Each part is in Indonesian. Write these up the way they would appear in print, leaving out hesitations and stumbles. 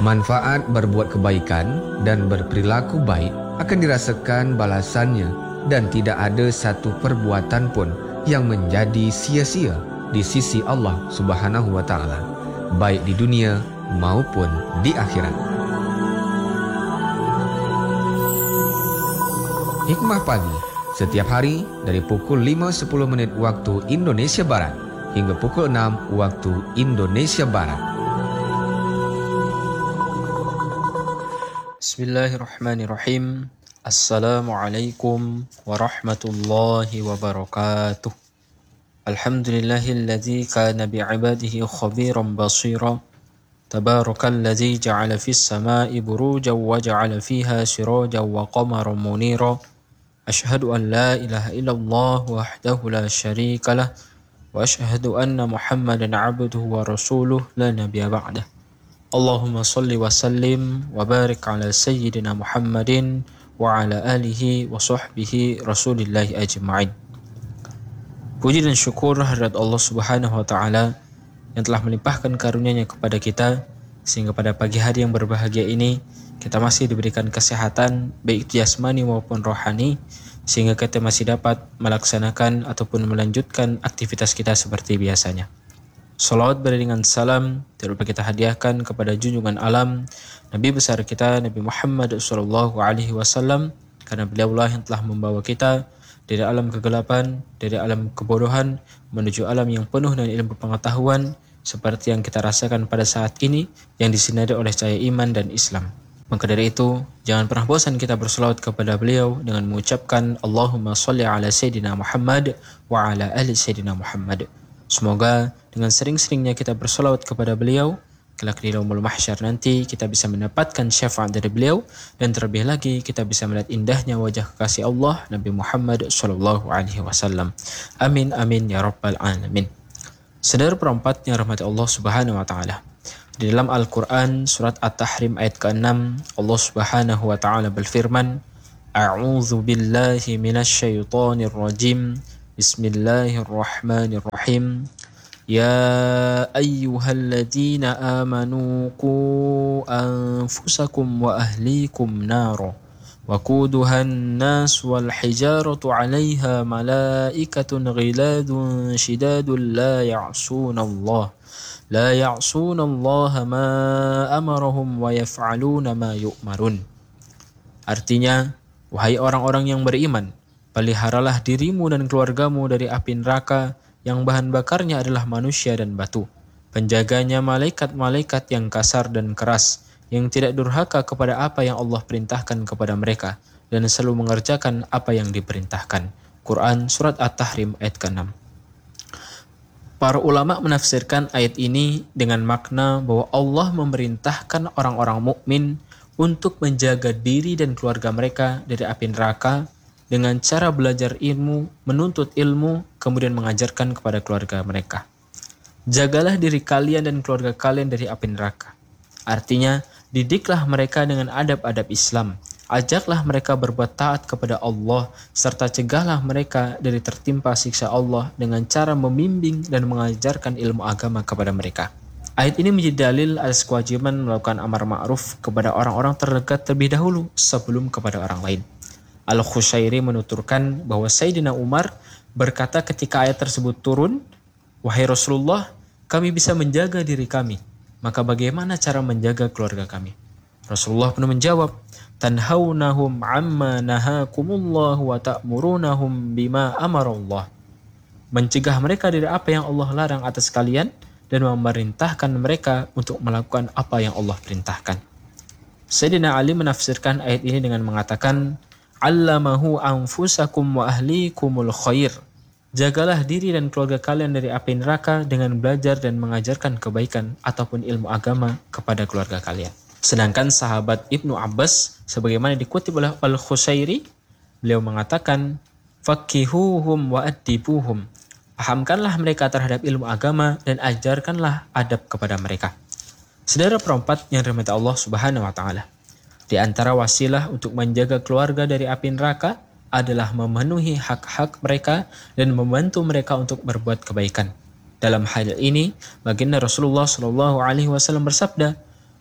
Manfaat berbuat kebaikan dan berperilaku baik akan dirasakan balasannya dan tidak ada satu perbuatan pun yang menjadi sia-sia di sisi Allah Subhanahu wa taala, baik di dunia maupun di akhirat. Hikmah pagi setiap hari dari pukul 5.10 menit waktu Indonesia Barat hingga pukul 6 waktu Indonesia Barat. Bismillahirrahmanirrahim. Assalamualaikum warahmatullahi wabarakatuh. Alhamdulillahilladzi kana bi'ibadihi khabiran basira. Tabarakalladzi ja'ala fis sama'i burujan wa ja'ala fiha sirajan wa qamaran munira. Ashhadu an la ilaha illallah wahdahu la syarika lah wa ashhadu anna Muhammadan 'abduhu wa rasuluh la nabiyya ba'dah. Allahumma salli wa sallim wa barik ala sayyidina Muhammadin wa ala alihi wa sahbihi rasulillahi ajma'in. Puji dan syukur hadirat Allah Subhanahu wa taala yang telah melimpahkan karunia-Nya kepada kita sehingga pada pagi hari yang berbahagia ini kita masih diberikan kesehatan baik itu jasmani maupun rohani sehingga kita masih dapat melaksanakan ataupun melanjutkan aktivitas kita seperti biasanya. Salawat beriringan salam tidak lupa kita hadiahkan kepada junjungan alam Nabi besar kita Nabi Muhammad SAW, karena beliaulah yang telah membawa kita dari alam kegelapan, dari alam kebodohan menuju alam yang penuh dengan ilmu pengetahuan seperti yang kita rasakan pada saat ini yang disinari oleh cahaya iman dan Islam. Maka dari itu, jangan pernah bosan kita berselawat kepada beliau dengan mengucapkan Allahumma salli ala Sayyidina Muhammad wa ala ali Sayyidina Muhammad. Semoga dengan sering-seringnya kita berselawat kepada beliau, kelak di yaumul mahsyar nanti kita bisa mendapatkan syafaat dari beliau dan terlebih lagi kita bisa melihat indahnya wajah kekasih Allah Nabi Muhammad SAW. Amin amin ya rabbal alamin. Saudara perempat yang rahmati Allah Subhanahu wa taala. Di dalam Al-Quran surat At-Tahrim ayat ke-6 Allah Subhanahu wa ta'ala berfirman, A'udzu billahi minasyaitonir rajim. Bismillahirrahmanirrahim. Ya ayyuhalladzina amanu qu anfusakum wa ahlikum nara waquduhan nas wal hijaratu 'alaiha malaikatun ghiladun shidadun la ya'sunallaha ma amarahum wa yaf'aluna ma yu'marun. Artinya, wahai orang-orang yang beriman, peliharalah dirimu dan keluargamu dari api neraka yang bahan bakarnya adalah manusia dan batu. Penjaganya malaikat-malaikat yang kasar dan keras, yang tidak durhaka kepada apa yang Allah perintahkan kepada mereka, dan selalu mengerjakan apa yang diperintahkan. Quran Surat At-Tahrim ayat ke-6. Para ulama menafsirkan ayat ini dengan makna bahwa Allah memerintahkan orang-orang mukmin untuk menjaga diri dan keluarga mereka dari api neraka dengan cara belajar ilmu, menuntut ilmu, kemudian mengajarkan kepada keluarga mereka. Jagalah diri kalian dan keluarga kalian dari api neraka. Artinya, didiklah mereka dengan adab-adab Islam. Ajaklah mereka berbuat taat kepada Allah, serta cegahlah mereka dari tertimpa siksa Allah dengan cara membimbing dan mengajarkan ilmu agama kepada mereka. Ayat ini menjadi dalil atas kewajiban melakukan amar ma'ruf kepada orang-orang terdekat terlebih dahulu sebelum kepada orang lain. Al-Khushairi menuturkan bahwa Sayyidina Umar berkata ketika ayat tersebut turun, Wahai Rasulullah, kami bisa menjaga diri kami, maka bagaimana cara menjaga keluarga kami? Rasulullah pun menjawab, Tanhawnahum amma nahakumullah wa ta'murunahum bima amarallah. Mencegah mereka dari apa yang Allah larang atas kalian dan memerintahkan mereka untuk melakukan apa yang Allah perintahkan. Sayyidina Ali menafsirkan ayat ini dengan mengatakan, Allamahu anfusakum wa ahlikumul khair. Jagalah diri dan keluarga kalian dari api neraka dengan belajar dan mengajarkan kebaikan ataupun ilmu agama kepada keluarga kalian. Sedangkan sahabat Ibnu Abbas, sebagaimana dikutip oleh Al-Khushairi, beliau mengatakan, Faqihuhum wa addibuhum. Pahamkanlah mereka terhadap ilmu agama dan ajarkanlah adab kepada mereka. Saudara perempat yang dirahmati Allah Subhanahu wa taala. Di antara wasilah untuk menjaga keluarga dari api neraka adalah memenuhi hak-hak mereka dan membantu mereka untuk berbuat kebaikan. Dalam hal ini, baginda Rasulullah SAW bersabda,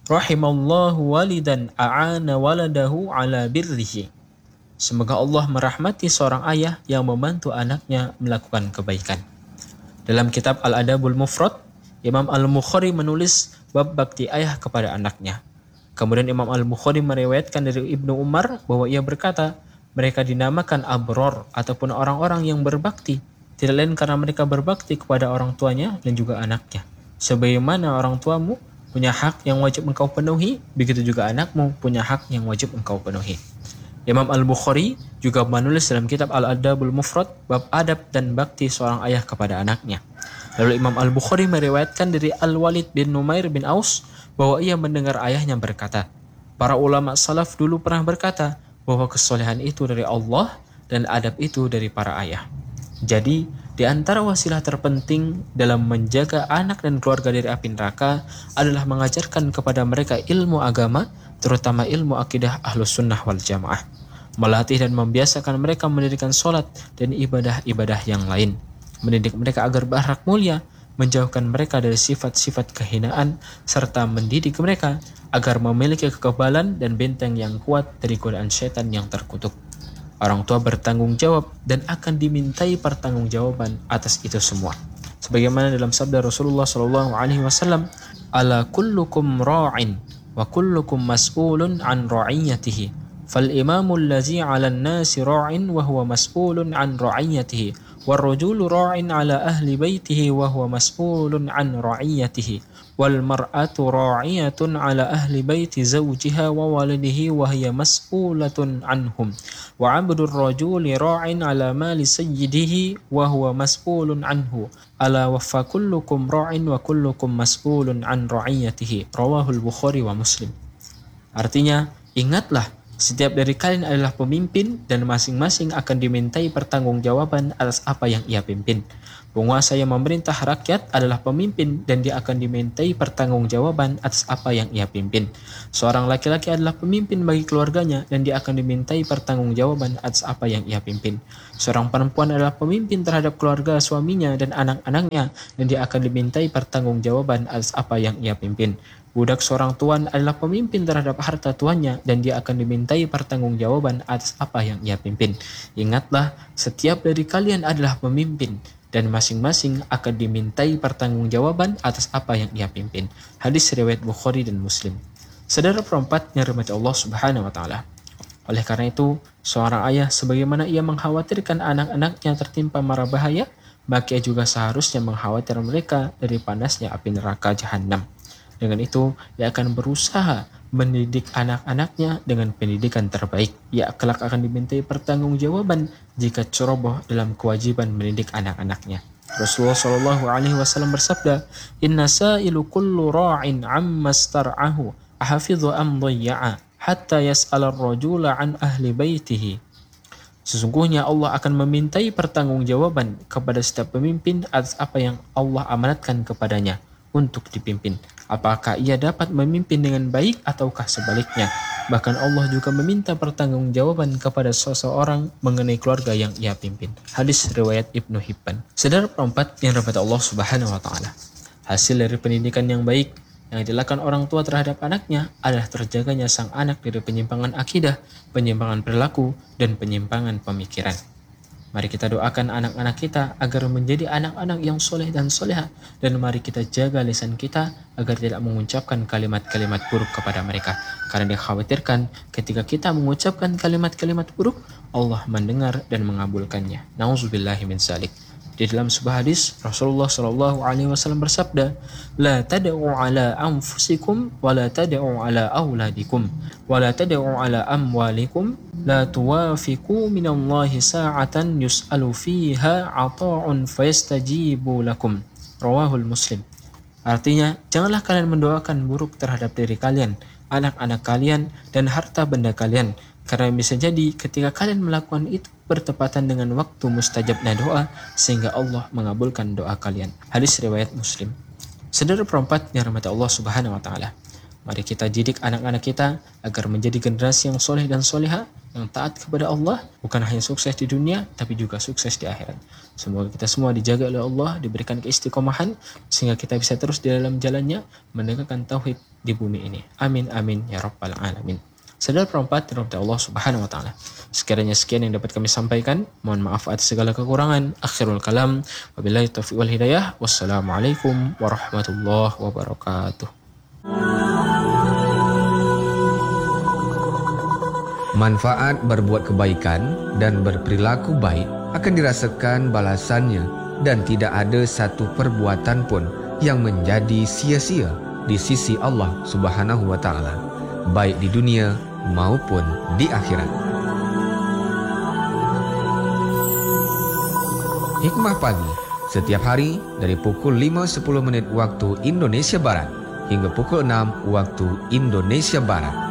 Rahimallahu walidan a'ana waladahu ala birrihi. Semoga Allah merahmati seorang ayah yang membantu anaknya melakukan kebaikan. Dalam kitab Al-Adabul Mufrad, Imam Al-Bukhari menulis bab bakti ayah kepada anaknya. Kemudian Imam Al-Bukhari meriwayatkan dari Ibnu Umar bahwa ia berkata, mereka dinamakan abror ataupun orang-orang yang berbakti, tidak lain karena mereka berbakti kepada orang tuanya dan juga anaknya. Sebagaimana orang tuamu punya hak yang wajib engkau penuhi, begitu juga anakmu punya hak yang wajib engkau penuhi. Imam Al-Bukhari juga menulis dalam kitab Al-Adabul Mufrad bab adab dan bakti seorang ayah kepada anaknya. Lalu Imam Al-Bukhari meriwayatkan dari Al-Walid bin Numair bin Aus bahwa ia mendengar ayahnya berkata, para ulama salaf dulu pernah berkata bahwa kesolehan itu dari Allah dan adab itu dari para ayah. Jadi, di antara wasilah terpenting dalam menjaga anak dan keluarga dari api neraka adalah mengajarkan kepada mereka ilmu agama, terutama ilmu akidah Ahlus Sunnah wal Jamaah. Melatih dan membiasakan mereka mendirikan sholat dan ibadah-ibadah yang lain. Mendidik mereka agar berakhlak mulia, menjauhkan mereka dari sifat-sifat kehinaan, serta mendidik mereka agar memiliki kekebalan dan benteng yang kuat dari godaan syaitan yang terkutuk. Orang tua bertanggung jawab dan akan dimintai pertanggungjawaban atas itu semua. Sebagaimana dalam sabda Rasulullah SAW, ala kullukum ra'in wa kullukum mas'ulun an ra'iyatihi. Fal imamul lazi 'alan nasi ra'in wa huwa mas'ulun an ra'iyatihi. Warrajulu ra'in 'ala ahli baitihi wa huwa mas'ulun an ra'iyatihi. Wal mar'atu ra'iyatun 'ala ahli baiti zawjiha wa walidihi wa hiya mas'ulatun anhum. Wa 'abdur rajuli ra'in 'ala mali sayyidihi wa huwa mas'ulun anhu. Ala wa fa kullukum ra'in wa kullukum mas'ulun an ra'iyatihi. Rawahul Bukhari wa Muslim. Artinya, ingatlah, setiap dari kalian adalah pemimpin dan masing-masing akan dimintai pertanggungjawaban atas apa yang ia pimpin. Penguasa yang memerintah rakyat adalah pemimpin dan dia akan dimintai pertanggungjawaban atas apa yang ia pimpin. Seorang laki-laki adalah pemimpin bagi keluarganya dan dia akan dimintai pertanggungjawaban atas apa yang ia pimpin. Seorang perempuan adalah pemimpin terhadap keluarga suaminya dan anak-anaknya dan dia akan dimintai pertanggungjawaban atas apa yang ia pimpin. Budak seorang tuan adalah pemimpin terhadap harta tuannya dan dia akan dimintai pertanggungjawaban atas apa yang ia pimpin. Ingatlah, setiap dari kalian adalah pemimpin dan masing-masing akan dimintai pertanggungjawaban atas apa yang ia pimpin. Hadis riwayat Bukhari dan Muslim. Saudara perempat yang dirahmati Allah Subhanahu wa taala. Oleh karena itu, seorang ayah sebagaimana ia mengkhawatirkan anak-anaknya tertimpa mara bahaya, maka ia juga seharusnya mengkhawatirkan mereka dari panasnya api neraka jahanam. Dengan itu, ia akan berusaha mendidik anak-anaknya dengan pendidikan terbaik. Ia kelak akan dimintai pertanggungjawaban jika ceroboh dalam kewajiban mendidik anak-anaknya. Rasulullah SAW bersabda, Inna sa'ilu kullu ra'in amma star'ahu ahafidhu am dhayya'a hatta yas'ala ar-rajula an ahli baitihi. Sesungguhnya Allah akan memintai pertanggungjawaban kepada setiap pemimpin atas apa yang Allah amanatkan kepadanya untuk dipimpin. Apakah ia dapat memimpin dengan baik ataukah sebaliknya? Bahkan Allah juga meminta pertanggungjawaban kepada seseorang mengenai keluarga yang ia pimpin. Hadis riwayat Ibnu Hibban. Saudara perempat yang dirahmati Allah Subhanahu wa taala. Hasil dari pendidikan yang baik yang dilakukan orang tua terhadap anaknya adalah terjaganya sang anak dari penyimpangan akidah, penyimpangan perilaku, dan penyimpangan pemikiran. Mari kita doakan anak-anak kita agar menjadi anak-anak yang soleh dan soleha. Dan mari kita jaga lisan kita agar tidak mengucapkan kalimat-kalimat buruk kepada mereka. Karena dikhawatirkan ketika kita mengucapkan kalimat-kalimat buruk, Allah mendengar dan mengabulkannya. Nauzubillahi min dzalik. Di dalam sebuah hadis, Rasulullah SAW bersabda, La tad'u ala anfusikum, wa la tad'u ala awladikum, wa la tad'u ala amwalikum, la tuwafiqu minallahi sa'atan yus'alu fiha ata'un fayastajibu lakum. Rawahul Muslim. Artinya, janganlah kalian mendoakan buruk terhadap diri kalian, anak-anak kalian, dan harta benda kalian. Karena bisa jadi ketika kalian melakukan itu bertepatan dengan waktu mustajabnya doa sehingga Allah mengabulkan doa kalian. Hadis riwayat Muslim. Saudara perempat yang dirahmati Allah Subhanahu wa taala. Mari kita didik anak-anak kita agar menjadi generasi yang soleh dan soleha yang taat kepada Allah, bukan hanya sukses di dunia tapi juga sukses di akhirat. Semoga kita semua dijaga oleh Allah, diberikan keistiqomahan sehingga kita bisa terus di dalam jalannya menegakkan tauhid di bumi ini. Amin amin ya rabbal alamin. Saudara perempat dirahmati Allah Subhanahu wa taala. Sekiranya sekian yang dapat kami sampaikan, mohon maaf atas segala kekurangan. Akhirul kalam, wabillahi taufiq wal hidayah. Wassalamualaikum warahmatullahi wabarakatuh. Manfaat berbuat kebaikan dan berperilaku baik akan dirasakan balasannya dan tidak ada satu perbuatan pun yang menjadi sia-sia di sisi Allah Subhanahu wa taala, baik di dunia maupun di akhirat. Hikmah pagi setiap hari dari pukul 5.10 waktu Indonesia Barat hingga pukul 6 waktu Indonesia Barat.